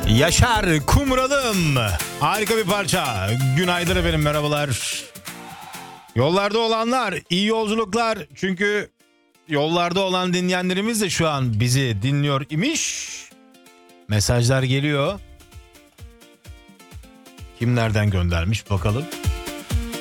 Yaşar Kumralım. Harika bir parça. Günaydın efendim, merhabalar. Yollarda olanlar iyi yolculuklar. Çünkü yollarda olan dinleyenlerimiz de şu an bizi dinliyor imiş. Mesajlar geliyor. Kim nereden göndermiş bakalım.